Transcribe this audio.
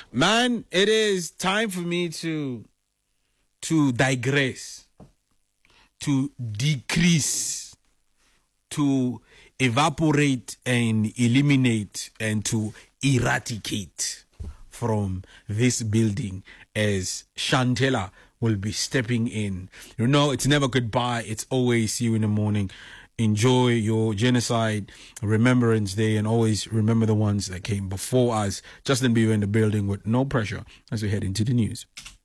Man, it is time for me to digress, to decrease, to evaporate and eliminate and to eradicate from this building as Shantella will be stepping in. You know, it's never goodbye. It's always see you in the morning. Enjoy your Genocide Remembrance Day and always remember the ones that came before us. Justin Bieber in the building with no pressure as we head into the news.